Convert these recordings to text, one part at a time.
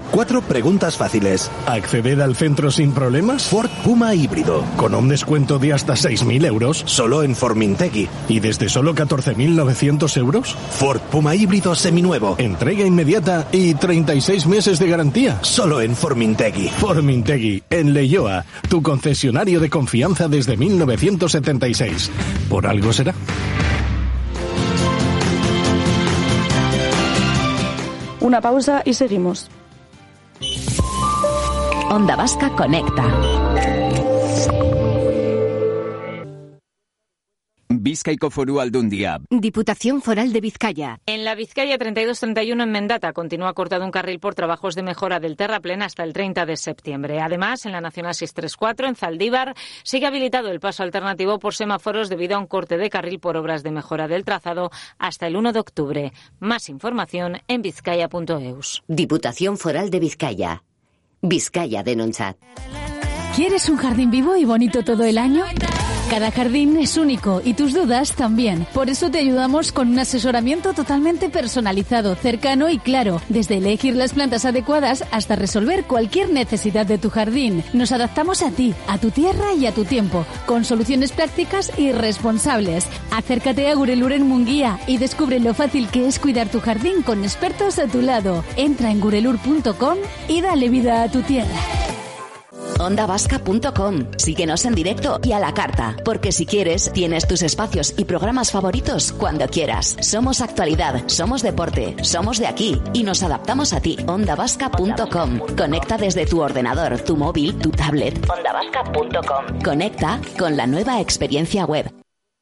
4 preguntas fáciles. ¿Acceder al centro sin problemas? Ford Puma híbrido. ¿Con un descuento de hasta 6.000 euros? Solo en Formintegui. ¿Y desde solo 14.900 euros? Ford Puma híbrido seminuevo. Entrega inmediata y 36 meses de garantía. Solo en Formintegui. Formintegui, en Leioa, tu concesionario de confianza desde 1976. Por algo será. Una pausa y seguimos. Onda Vasca Conecta. Bizkaiko Foru Aldundia. Diputación Foral de Vizcaya. En la Vizcaya 3231 en Mendata continúa cortado un carril por trabajos de mejora del terraplén hasta el 30 de septiembre. Además, en la Nacional 634 en Zaldívar sigue habilitado el paso alternativo por semáforos debido a un corte de carril por obras de mejora del trazado hasta el 1 de octubre. Más información en vizcaya.eus. Diputación Foral de Vizcaya. Vizcaya Denontzat. ¿Quieres un jardín vivo y bonito todo el año? Cada jardín es único y tus dudas también. Por eso te ayudamos con un asesoramiento totalmente personalizado, cercano y claro. Desde elegir las plantas adecuadas hasta resolver cualquier necesidad de tu jardín. Nos adaptamos a ti, a tu tierra y a tu tiempo, con soluciones prácticas y responsables. Acércate a Gurelur en Munguía y descubre lo fácil que es cuidar tu jardín con expertos a tu lado. Entra en gurelur.com y dale vida a tu tierra. OndaVasca.com. Síguenos en directo y a la carta, porque si quieres, tienes tus espacios y programas favoritos cuando quieras. Somos actualidad, somos deporte, somos de aquí y nos adaptamos a ti. OndaVasca.com. Conecta desde tu ordenador, tu móvil, tu tablet. OndaVasca.com. Conecta con la nueva experiencia web.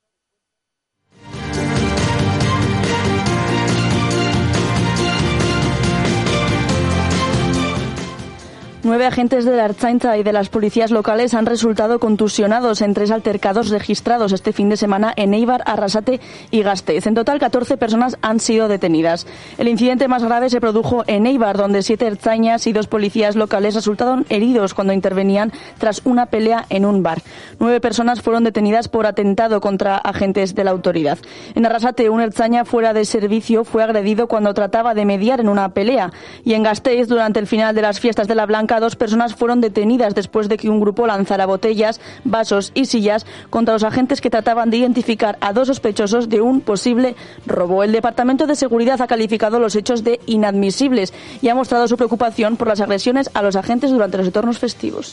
Nueve agentes de la Ertzaintza y de las policías locales han resultado contusionados en 3 altercados registrados este fin de semana en Eibar, Arrasate y Gasteiz. En total, 14 personas han sido detenidas. El incidente más grave se produjo en Eibar, donde 7 ertzainas y 2 policías locales resultaron heridos cuando intervenían tras una pelea en un bar. 9 personas fueron detenidas por atentado contra agentes de la autoridad. En Arrasate, un ertzaina fuera de servicio fue agredido cuando trataba de mediar en una pelea. Y en Gasteiz, durante el final de las fiestas de la Blanca, 2 personas fueron detenidas después de que un grupo lanzara botellas, vasos y sillas contra los agentes que trataban de identificar a 2 sospechosos de un posible robo. El Departamento de Seguridad ha calificado los hechos de inadmisibles y ha mostrado su preocupación por las agresiones a los agentes durante los entornos festivos.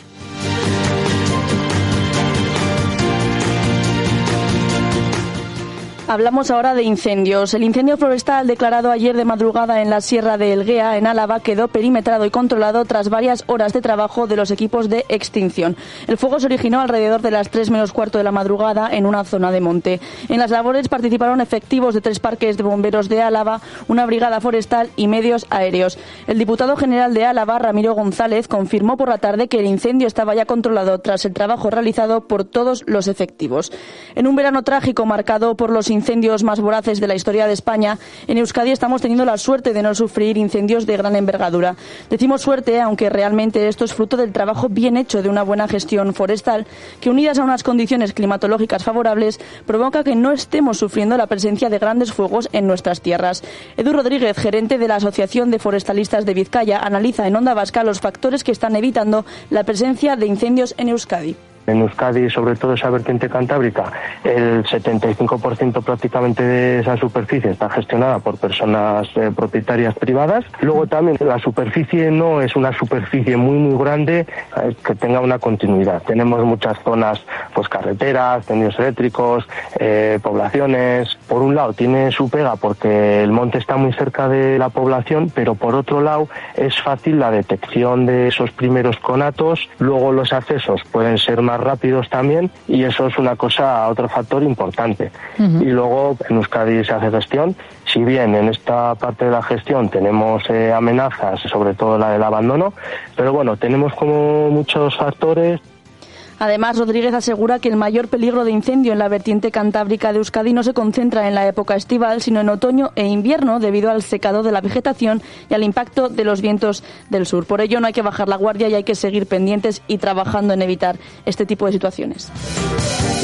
Hablamos ahora de incendios. El incendio forestal declarado ayer de madrugada en la Sierra de Elguea, en Álava, quedó perimetrado y controlado tras varias horas de trabajo de los equipos de extinción. El fuego se originó alrededor de las 3 menos cuarto de la madrugada en una zona de monte. En las labores participaron efectivos de 3 parques de bomberos de Álava, una brigada forestal y medios aéreos. El diputado general de Álava, Ramiro González, confirmó por la tarde que el incendio estaba ya controlado tras el trabajo realizado por todos los efectivos. En un verano trágico marcado por los incendios más voraces de la historia de España, en Euskadi estamos teniendo la suerte de no sufrir incendios de gran envergadura. Decimos suerte, aunque realmente esto es fruto del trabajo bien hecho de una buena gestión forestal, que unidas a unas condiciones climatológicas favorables, provoca que no estemos sufriendo la presencia de grandes fuegos en nuestras tierras. Edu Rodríguez, gerente de la Asociación de Forestalistas de Vizcaya, analiza en Onda Vasca los factores que están evitando la presencia de incendios en Euskadi. En Euskadi, sobre todo esa vertiente cantábrica, el 75% prácticamente de esa superficie está gestionada por personas propietarias privadas. Luego también la superficie no es una superficie muy grande que tenga una continuidad. Tenemos muchas zonas, pues carreteras, tendidos eléctricos, poblaciones. Por un lado tiene su pega porque el monte está muy cerca de la población, pero por otro lado es fácil la detección de esos primeros conatos. Luego los accesos pueden ser más rápidos también y eso es otro factor importante. Y luego en Euskadi se hace gestión. Si bien en esta parte de la gestión tenemos amenazas, sobre todo la del abandono, pero bueno, tenemos como muchos factores. Además, Rodríguez asegura que el mayor peligro de incendio en la vertiente cantábrica de Euskadi no se concentra en la época estival, sino en otoño e invierno, debido al secado de la vegetación y al impacto de los vientos del sur. Por ello, no hay que bajar la guardia y hay que seguir pendientes y trabajando en evitar este tipo de situaciones.